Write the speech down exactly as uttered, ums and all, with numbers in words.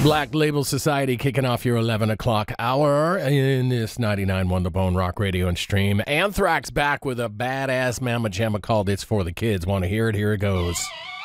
Black Label Society kicking off your eleven o'clock hour in this ninety-nine point one The Bone Rock Radio and Stream. Anthrax back with a badass mamma jamma called It's For The Kids. Want to hear it? Here it goes.